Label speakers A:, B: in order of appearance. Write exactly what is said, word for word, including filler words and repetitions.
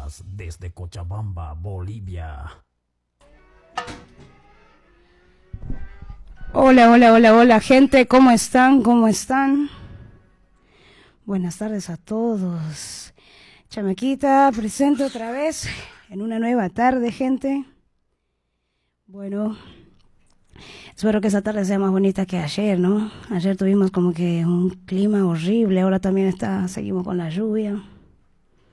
A: Saludos desde Cochabamba, Bolivia.
B: Hola, hola, hola, hola, gente, ¿cómo están? ¿Cómo están? Buenas tardes a todos. Chamaquita, presente otra vez en una nueva tarde, gente. Bueno, espero que esa tarde sea más bonita que ayer, ¿no? Ayer tuvimos como que un clima horrible, ahora también está, seguimos con la lluvia.